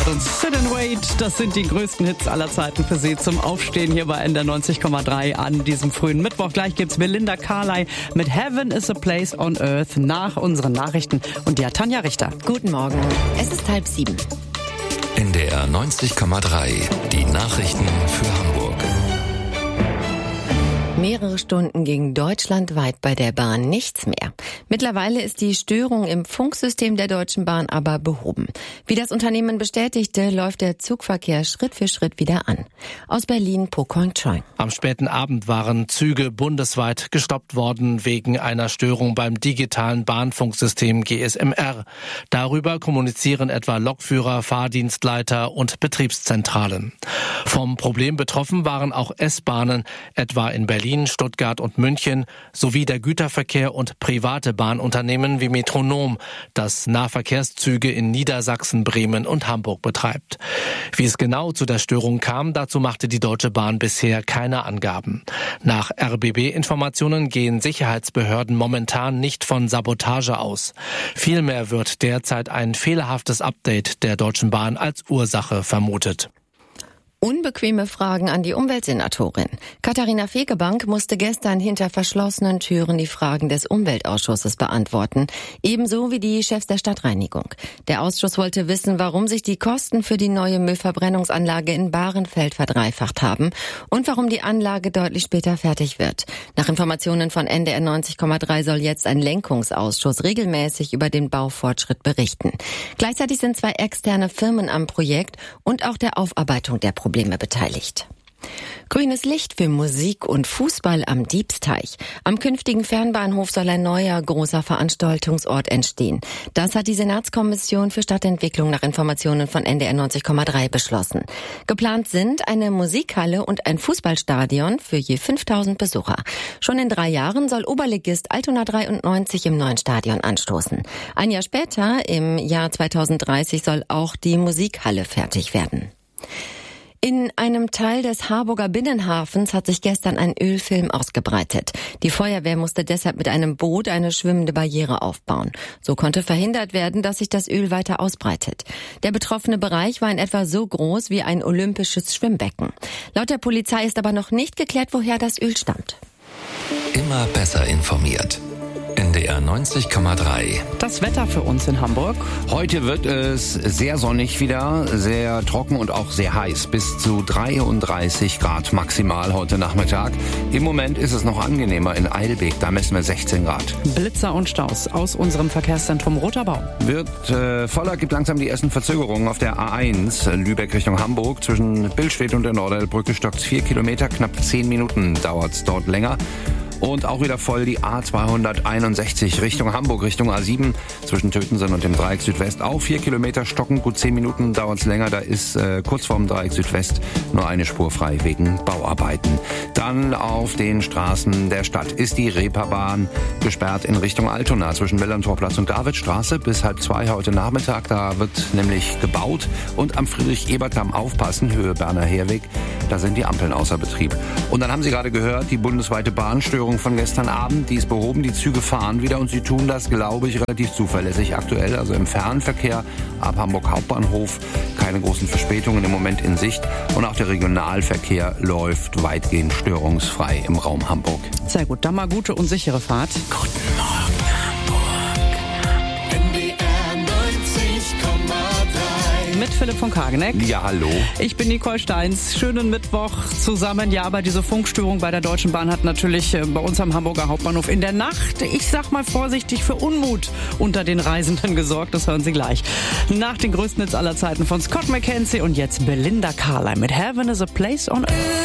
und Sit and Wait. Das sind die größten Hits aller Zeiten für Sie zum Aufstehen hier bei NDR 90,3 an diesem frühen Mittwoch. Gleich gibt's Belinda Carlisle mit Heaven is a Place on Earth nach unseren Nachrichten. Und ja, Tanja Richter. Guten Morgen. Es ist 6:30. NDR 90,3. Die Nachrichten für Hamburg. Mehrere Stunden ging deutschlandweit bei der Bahn nichts mehr. Mittlerweile ist die Störung im Funksystem der Deutschen Bahn aber behoben. Wie das Unternehmen bestätigte, läuft der Zugverkehr Schritt für Schritt wieder an. Aus Berlin, Pokon Choi. Am späten Abend waren Züge bundesweit gestoppt worden wegen einer Störung beim digitalen Bahnfunksystem GSMR. Darüber kommunizieren etwa Lokführer, Fahrdienstleiter und Betriebszentralen. Vom Problem betroffen waren auch S-Bahnen, etwa in Berlin, Stuttgart und München, sowie der Güterverkehr und private Bahnunternehmen wie Metronom, das Nahverkehrszüge in Niedersachsen, Bremen und Hamburg betreibt. Wie es genau zu der Störung kam, dazu machte die Deutsche Bahn bisher keine Angaben. Nach RBB-Informationen gehen Sicherheitsbehörden momentan nicht von Sabotage aus. Vielmehr wird derzeit ein fehlerhaftes Update der Deutschen Bahn als Ursache vermutet. Unbequeme Fragen an die Umweltsenatorin. Katharina Fegebank musste gestern hinter verschlossenen Türen die Fragen des Umweltausschusses beantworten, ebenso wie die Chefs der Stadtreinigung. Der Ausschuss wollte wissen, warum sich die Kosten für die neue Müllverbrennungsanlage in Bahrenfeld verdreifacht haben und warum die Anlage deutlich später fertig wird. Nach Informationen von NDR 90,3 soll jetzt ein Lenkungsausschuss regelmäßig über den Baufortschritt berichten. Gleichzeitig sind 2 externe Firmen am Projekt und auch der Aufarbeitung der Probleme beteiligt. Grünes Licht für Musik und Fußball am Diebsteich. Am künftigen Fernbahnhof soll ein neuer großer Veranstaltungsort entstehen. Das hat die Senatskommission für Stadtentwicklung nach Informationen von NDR 90,3 beschlossen. Geplant sind eine Musikhalle und ein Fußballstadion für je 5.000 Besucher. Schon in 3 Jahren soll Oberligist Altona 93 im neuen Stadion anstoßen. Ein Jahr später, im Jahr 2030, soll auch die Musikhalle fertig werden. In einem Teil des Harburger Binnenhafens hat sich gestern ein Ölfilm ausgebreitet. Die Feuerwehr musste deshalb mit einem Boot eine schwimmende Barriere aufbauen. So konnte verhindert werden, dass sich das Öl weiter ausbreitet. Der betroffene Bereich war in etwa so groß wie ein olympisches Schwimmbecken. Laut der Polizei ist aber noch nicht geklärt, woher das Öl stammt. Immer besser informiert. NDR 90,3. Das Wetter für uns in Hamburg. Heute wird es sehr sonnig wieder, sehr trocken und auch sehr heiß. Bis zu 33 Grad maximal heute Nachmittag. Im Moment ist es noch angenehmer in Eilbek, da messen wir 16 Grad. Blitzer und Staus aus unserem Verkehrszentrum Roter Baum. Wird voller, gibt langsam die ersten Verzögerungen auf der A1 Lübeck Richtung Hamburg. Zwischen Billstedt und der Norderelbrücke stockt 4 Kilometer, knapp 10 Minuten dauert es dort länger. Und auch wieder voll die A261 Richtung Hamburg, Richtung A7 zwischen Tötensen und dem Dreieck Südwest. Auch 4 Kilometer stocken, gut 10 Minuten dauert es länger. Da ist kurz vorm Dreieck Südwest nur eine Spur frei wegen Bauarbeiten. Dann auf den Straßen der Stadt ist die Reeperbahn gesperrt in Richtung Altona zwischen Millantorplatz und Davidstraße bis 1:30 heute Nachmittag. Da wird nämlich gebaut und am Friedrich-Ebert-Damm aufpassen, Höhe Berner Heerweg. Da sind die Ampeln außer Betrieb. Und dann haben Sie gerade gehört, die bundesweite Bahnstörung von gestern Abend, die ist behoben, die Züge fahren wieder und sie tun das, glaube ich, relativ zuverlässig aktuell. Also im Fernverkehr ab Hamburg Hauptbahnhof keine großen Verspätungen im Moment in Sicht und auch der Regionalverkehr läuft weitgehend störungsfrei im Raum Hamburg. Sehr gut, dann mal gute und sichere Fahrt. Guten Morgen, Hamburg. NDR 90,3. Mit Philipp von Kageneck. Ja, hallo. Ich bin Nicole Steins. Schönen Mittwoch zusammen. Ja, aber diese Funkstörung bei der Deutschen Bahn hat natürlich bei uns am Hamburger Hauptbahnhof in der Nacht, ich sag mal vorsichtig, für Unmut unter den Reisenden gesorgt. Das hören Sie gleich. Nach den größten Hits aller Zeiten von Scott McKenzie und jetzt Belinda Carlisle mit Heaven is a Place on Earth.